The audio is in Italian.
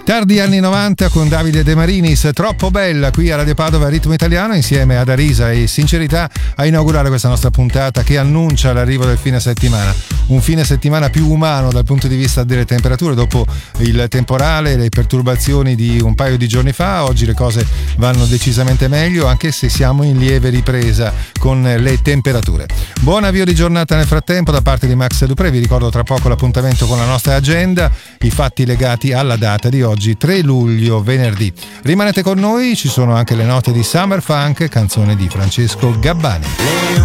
Tardi anni 90 con Davide De Marinis, Troppo bella, qui a Radio Padova Ritmo Italiano, insieme ad Arisa e Sincerità a inaugurare questa nostra puntata che annuncia l'arrivo del fine settimana. Un fine settimana più umano dal punto di vista delle temperature. Dopo il temporale, le perturbazioni di un paio di giorni fa, oggi le cose vanno decisamente meglio, anche se siamo in lieve ripresa con le temperature. Buon avvio di giornata nel frattempo da parte di Max Dupré. Vi ricordo tra poco l'appuntamento con la nostra agenda, i fatti legati alla data di oggi, 3 luglio, venerdì. Rimanete con noi, ci sono anche le note di Summer Funk, canzone di Francesco Gabbani.